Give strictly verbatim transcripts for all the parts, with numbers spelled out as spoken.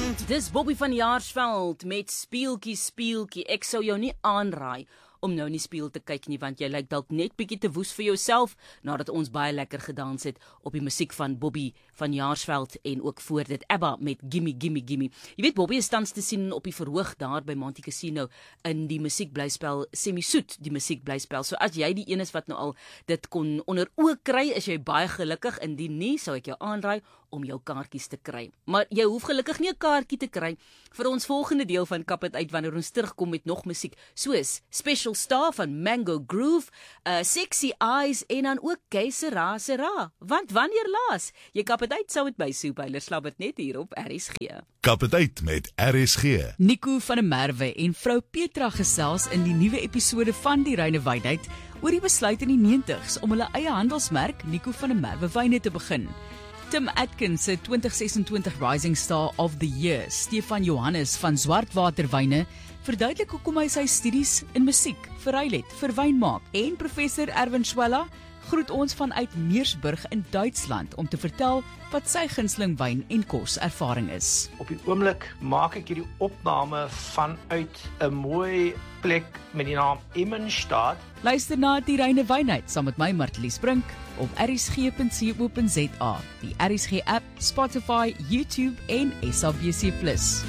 Dis Bobby van Jaarsveld met Speeltjie Speeltjie. Ek sou jou nie aanraai om nou nie speel te kyk nie, want jy lyk dalk net bietjie te woes vir jouself, nadat ons baie lekker gedans het op die musiek van Bobby van Jaarsveld en ook voor dit ABBA met Gimme Gimme Gimme. Jy weet, Bobby is tans te sien op die verhoog daar by Monte Casino in die musiekblyspel Semi-Soet, die musiekblyspel. So as jy die een is wat nou al dit kon onder oë kry, is jy baie gelukkig. Indien nie, sou ek jou aanraai om jou kaartjies te kry. Maar jy hoef gelukkig nie 'n kaartjie te kry vir ons volgende deel van Kap het uit, wanneer ons terugkom met nog musiek, soos Special Star van Mango Groove, uh, Sexy Eyes en dan ook Keisera Sera. Want wanneer laas? Jy Kap het uit, sou het by Soepeiler, slap het net hier op R S G. Kap het uit met R S G. Nico van der Merwe en vrou Petra gesels in die nuwe episode van die Reine Wynheid oor die besluit in die negentigs om hulle eie handelsmerk Nico van der Merwe Wyne te begin. Tim Atkins se twintig sesentwintig Rising Star of the Year, Stefan Johannes van Swartwater Wyne, verduidelik hoekom hy sy studies in musiek verruil het vir wynmaak. En professor Erwin Schwella groet ons vanuit Meersburg in Duitsland om te vertel wat sy gunsteling wyn en kos ervaring is. Op die oomblik maak ek hierdie opname vanuit 'n mooi plek met die naam Emmenstaad. Luister na die Reine Wynheid saam met my Martlies Brink op r s g punt co punt z a, die R S G app, Spotify, YouTube en S A B C plus.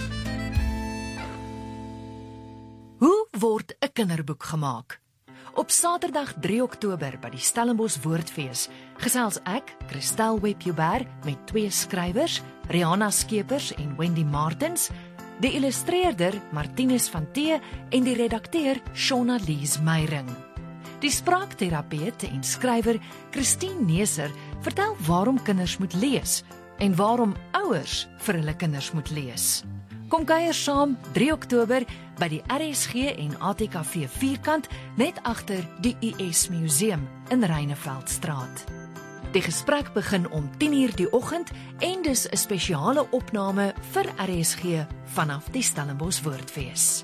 Hoe word 'n kinderboek gemaak? Op Saterdag drie Oktober by die Stellenbosch Woordfees gesels ek, Christel Webjuber, met twee skrywers, Rihanna Skeepers en Wendy Martins, die illustreerder Martinus van T en die redakteur Shona Lees Meyring. Die spraakterapeut en skrywer Christine Neser vertel waarom kinders moet lees en waarom ouers vir hulle kinders moet lees. Kom kuier saam drie Oktober by die R S G en A T K V vierkant net agter die U S Museum in Reineveldstraat. Die gesprek begin om tien uur die oggend en dis 'n spesiale opname vir R S G vanaf die Stellenbosch Woordfees.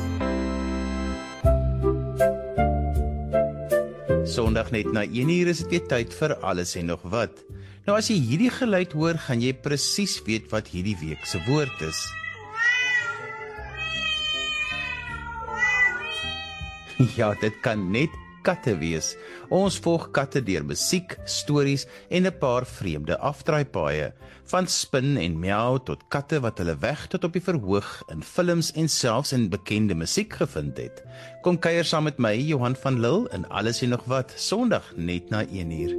Sondag net na een uur is dit weer tyd vir alles en nog wat. Nou as jy hierdie geluid hoor, gaan jy presies weet wat hierdie week se woord is. Ja, dit kan net katte wees. Ons volg katte deur musiek, stories en 'n paar vreemde afdraaipaaie. Van spin en miau tot katte wat hulle weg tot op die verhoog in films en selfs in bekende musiek gevind het. Kom kuier saam met my, Johan van Lille, in alles en nog wat, Sondag net na een uur.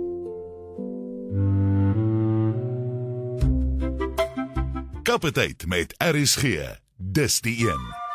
Kap het uit met R S G. Dis die een.